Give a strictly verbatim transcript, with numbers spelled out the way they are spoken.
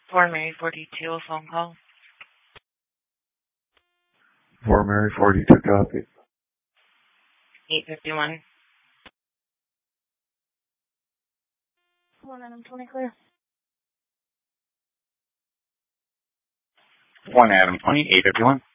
For Mary forty-two, a phone call. For Mary forty-two, copy. eight fifty-one. one Adam twenty clear. one Adam twenty, eight fifty-one.